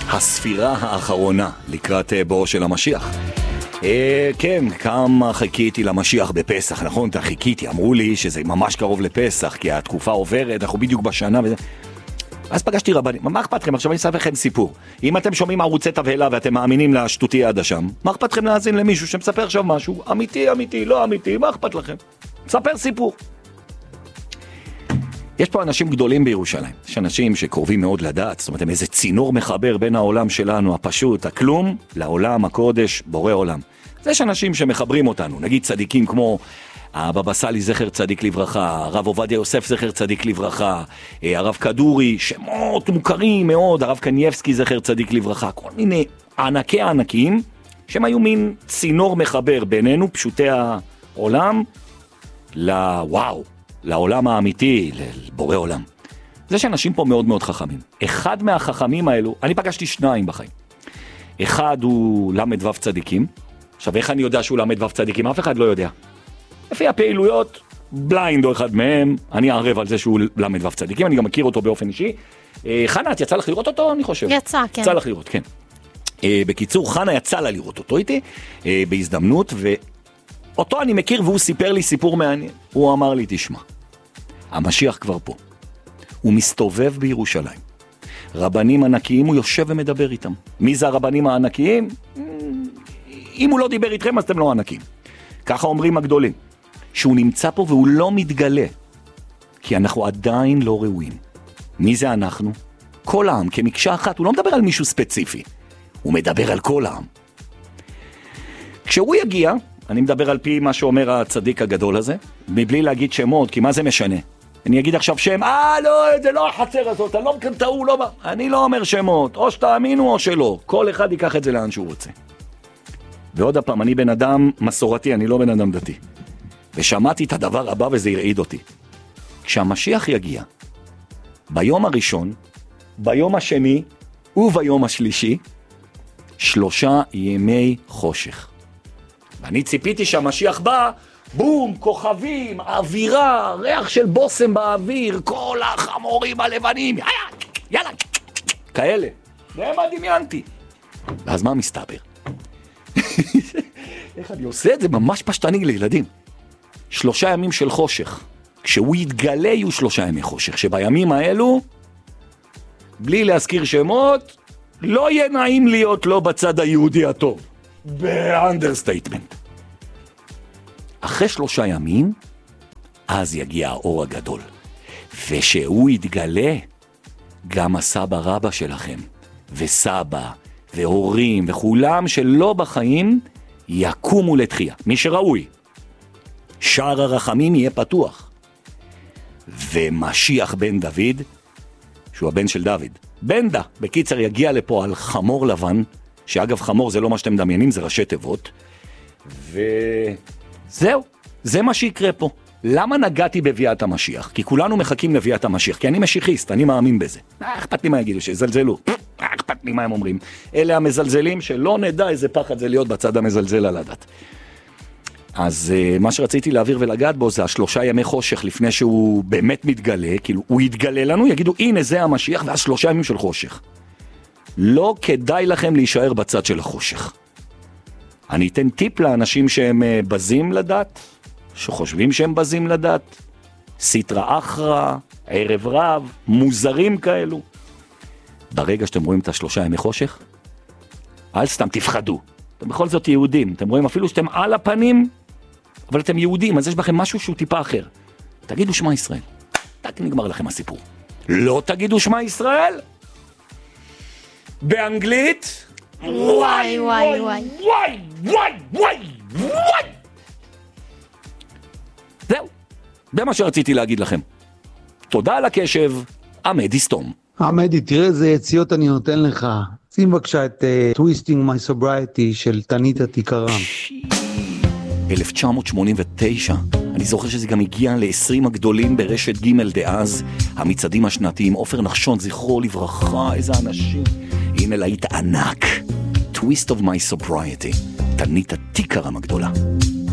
הספירה האחרונה לקראת בואו של המשיח. כן, כמה חיכיתי למשיח בפסח, נכון? חיכיתי, אמרו לי שזה ממש קרוב לפסח, כי התקופה עוברת, אנחנו בדיוק בשנה וזה. אז פגשתי רבנים, מה אכפת לכם? עכשיו אני אספר לכם סיפור. אם אתם שומעים ערוצי תבהלה ואתם מאמינים לשטותי עד השם, מה אכפת לכם להאזין למישהו שמספר עכשיו משהו? אמיתי, לא אמיתי, מה אכפת לכם? ספר סיפור. יש פה אנשים גדולים בירושלים, יש אנשים שקרובים מאוד לדעת, זאת אומרת, הם איזה צינור מחבר בין העולם שלנו, הפשוט, הכלום, לעולם הקודש, בורא עולם. יש אנשים שמחברים אותנו, נגיד צדיקים כמו הבבא סאלי זכר צדיק לברכה, הרב עובדיה יוסף זכר צדיק לברכה, הרב כדורי, שמות מוכרים מאוד, הרב קנייבסקי זכר צדיק לברכה, כל מיני ענקי ענקים, שהם היו מין צינור מחבר בינינו, פשוטי העולם, לוואו. לעולם האמיתי, לבורא עולם. זה שאנשים פה מאוד מאוד חכמים. אחד מהחכמים האלו, אני פגשתי שניים בחיים. אחד הוא למד וו צדיקים. עכשיו, איך אני יודע שהוא למד וו צדיקים? אף אחד לא יודע. לפי הפעילויות, בליינד או אחד מהם, אני אערב על זה שהוא למד וו צדיקים, אני גם מכיר אותו באופן אישי. חנה, את יצא לך לראות אותו, אני חושב? יצא, כן. יצא לך לראות, כן. בקיצור, חנה יצא לה לראות אותו איתי, בהזדמנות, ואותו אני מכיר והוא סיפר לי סיפור מעניין. הוא אמר לי, תשמע, המשיח כבר פה. הוא מסתובב בירושלים. רבנים ענקיים, הוא יושב ומדבר איתם. מי זה הרבנים הענקיים? אם הוא לא דיבר איתכם, אז אתם לא ענקים. ככה אומרים הגדולים. שהוא נמצא פה והוא לא מתגלה. כי אנחנו עדיין לא ראויים. מי זה אנחנו? כל העם, כמקשה אחת. הוא לא מדבר על מישהו ספציפי. הוא מדבר על כל העם. כשהוא יגיע, אני מדבר על פי מה שאומר הצדיק הגדול הזה, מבלי להגיד שמות, כי מה זה משנה? אני אגיד עכשיו שם, לא, זה לא החצר הזאת, אני לא מקנטעו, לא... אני לא אומר שמות, או שתאמינו או שלא, כל אחד ייקח את זה לאן שהוא רוצה. ועוד הפעם, אני בן אדם מסורתי, אני לא בן אדם דתי. ושמעתי את הדבר הבא וזה הרעיד אותי. כשהמשיח יגיע, ביום הראשון, ביום השני וביום השלישי, 3 ימי חושך. ואני ציפיתי שהמשיח בא, בום, כוכבים, אווירה, ריח של בוסם באוויר, כל החמורים הלבנים, יאללה, כאלה. זה מה דמיינתי. ואז מה מסתבר? איך אני עושה את זה? ממש פשטני לילדים. 3 ימים של חושך. כשהוא יתגלה יהיו 3 ימי חושך. שבימים האלו, בלי להזכיר שמות, לא יהיה נעים להיות לא בצד היהודי הטוב. באנדרסטייטמנט. אחרי 3 ימים, אז יגיע האור הגדול. ושהוא יתגלה, גם הסבא רבא שלכם, וסבא, והורים, וכולם שלא בחיים, יקומו לתחייה. מי שראוי. שער הרחמים יהיה פתוח. ומשיח בן דוד, שהוא הבן של דוד, בנדה, בקיצר יגיע לפה על חמור לבן, שאגב חמור זה לא מה שאתם מדמיינים, זה ראשי תיבות. וזהו, זה מה שיקרה פה. למה נגעתי בביאת המשיח? כי כולנו מחכים לביאת המשיח, כי אני משיחיסט, אני מאמין בזה. אכפת לי מה יגידו, שזלזלו. אכפת לי מה הם אומרים. אלה המזלזלים שלא נדע איזה פחד זה להיות בצד המזלזל על הדת. אז מה שרציתי להעביר ולגעת בו זה 3 ימי חושך לפני שהוא באמת מתגלה, כאילו הוא יתגלה לנו, יגידו הנה זה המשיח, ואז 3 ימים של חושך. לא כדאי לכם להישאר בצד של החושך. אני אתן טיפ לאנשים שהם בזים לדת, שחושבים שהם בזים לדת, סיטרה אחרה, ערב רב, מוזרים כאלו. ברגע שאתם רואים את 3 ימי חושך, אל סתם תפחדו. אתם בכל זאת יהודים, אתם רואים אפילו שאתם על הפנים, אבל אתם יהודים, אז יש בכם משהו שהוא טיפה אחר. תגידו שמע ישראל. רק נגמר לכם הסיפור. לא תגידו שמע ישראל? באנגלית? וואי, וואי, וואי. וואי, וואי, וואי, וואי. זהו, זה מה שרציתי להגיד לכם. תודה על הקשב, עמדי סתום. עמדי, תראה איזה יציאות אני נותן לך. שים בבקשה את Twisting My Sobriety של תניתה תיקרם. 1989, אני זוכר שזה גם הגיע ל-20 הגדולים ברשת ג' דאז, המצעדים השנתיים, עופר נחשון, זכרו לברכה, איזה אנשים. הנה להיט ענק, Twist of My Sobriety, תניתה תיקרם הגדולה.